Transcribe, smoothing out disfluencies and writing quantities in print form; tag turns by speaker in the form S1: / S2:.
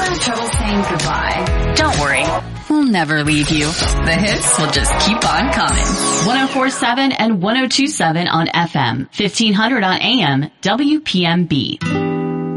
S1: have trouble saying goodbye?
S2: Don't worry. We'll never leave you. The hits will just keep on coming.
S3: 104.7 and 102.7 on FM. 1500 on AM. WPMB.